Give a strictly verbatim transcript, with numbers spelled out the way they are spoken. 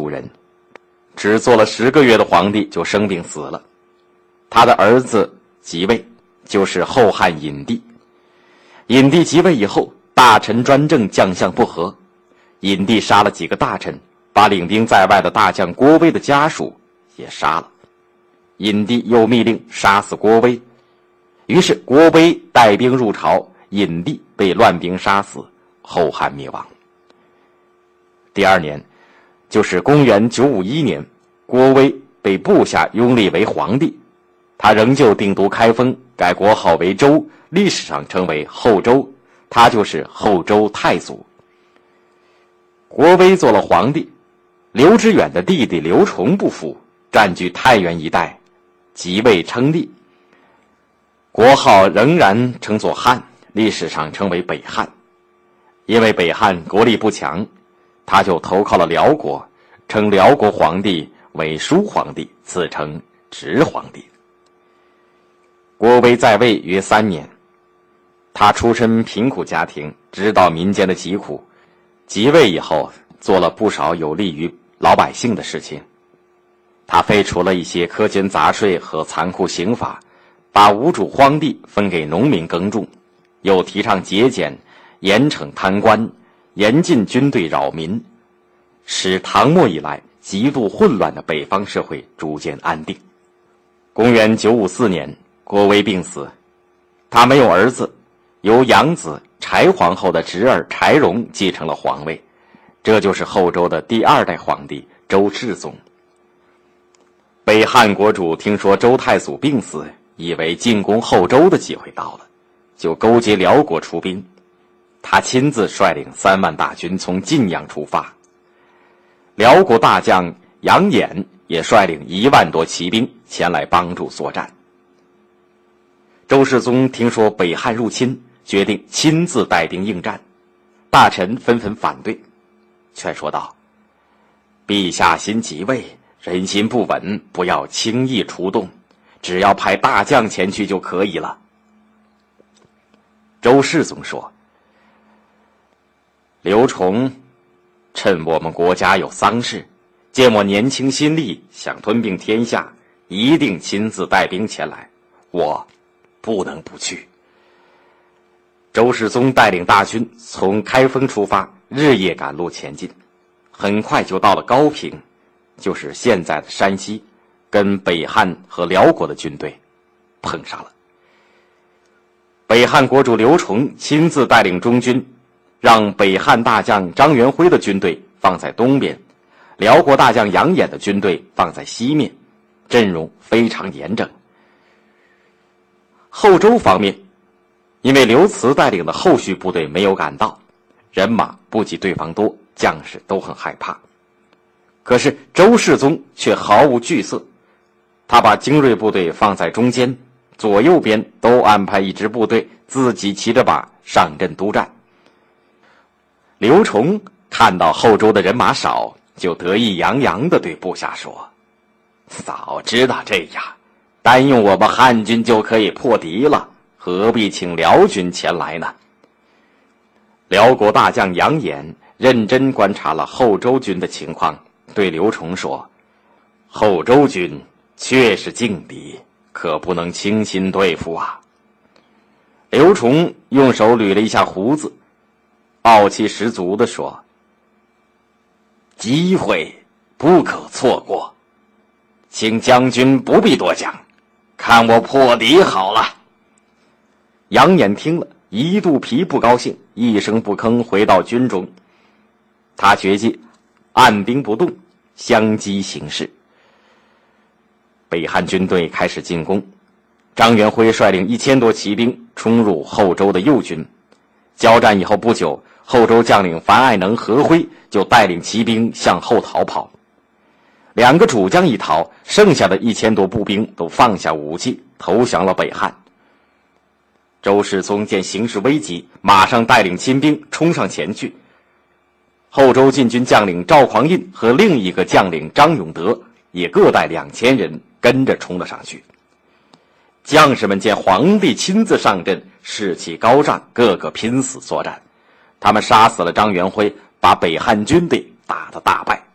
族人，只做了十个月的皇帝就生病死了。他的儿子即位，就是后汉隐帝。隐帝即位以后，大臣专政，将相不和，隐帝杀了几个大臣，把领兵在外的大将郭威的家属也杀了。隐帝又密令杀死郭威，于是郭威带兵入朝，隐帝被乱兵杀死，后汉灭亡。第二年，就是公元九五一年，郭威被部下拥立为皇帝，他仍旧定都开封，改国号为周，历史上称为后周，他就是后周太祖。郭威做了皇帝，刘知远的弟弟刘崇不服，占据太原一带，即位称帝，国号仍然称作汉，历史上称为北汉。因为北汉国力不强，他就投靠了辽国，称辽国皇帝为叔皇帝，自称直皇帝。郭威在位约三年，他出身贫苦家庭，知道民间的疾苦，即位以后做了不少有利于老百姓的事情。他废除了一些苛捐杂税和残酷刑罚，把无主荒地分给农民耕种，又提倡节俭，严惩贪官，严禁军队扰民，使唐末以来极度混乱的北方社会逐渐安定。公元九五四年，郭威病死，他没有儿子，由养子柴皇后的侄儿柴荣继承了皇位，这就是后周的第二代皇帝周世宗。北汉国主听说周太祖病死，以为进攻后周的机会到了，就勾结辽国出兵。他亲自率领三万大军从晋阳出发，辽国大将杨衍也率领一万多骑兵前来帮助作战。周世宗听说北汉入侵，决定亲自带兵应战，大臣纷纷反对，劝说道：陛下新即位，人心不稳，不要轻易出动，只要派大将前去就可以了。周世宗说：刘崇趁我们国家有丧事，见我年轻心力，想吞并天下，一定亲自带兵前来，我不能不去。周世宗带领大军从开封出发，日夜赶路前进，很快就到了高平，就是现在的山西，跟北汉和辽国的军队碰上了。北汉国主刘崇亲自带领中军，让北汉大将张元辉的军队放在东边，辽国大将杨衍的军队放在西面，阵容非常严整。后周方面，因为刘慈带领的后续部队没有赶到，人马不及对方多，将士都很害怕。可是周世宗却毫无惧色，他把精锐部队放在中间，左右边都安排一支部队，自己骑着马上阵督战。刘崇看到后周的人马少，就得意洋洋地对部下说：早知道这样，单用我们汉军就可以破敌了，何必请辽军前来呢？辽国大将杨衍认真观察了后周军的情况，对刘崇说：后周军确是劲敌，可不能轻心对付啊。刘崇用手捋了一下胡子，傲气十足地说：机会不可错过，请将军不必多讲，看我破敌好了。杨衍听了，一肚皮不高兴，一声不吭回到军中。他决计按兵不动，相机行事。北汉军队开始进攻，张元辉率领一千多骑兵冲入后周的右军。交战以后不久，后周将领樊爱能、何辉就带领骑兵向后逃跑。两个主将一逃，剩下的一千多步兵都放下武器，投降了北汉。周世宗见形势危急，马上带领亲兵冲上前去。后周禁军将领赵匡胤和另一个将领张永德也各带两千人跟着冲了上去。将士们见皇帝亲自上阵，士气高涨，个个拼死作战。他们杀死了张元辉，把北汉军队打得大败。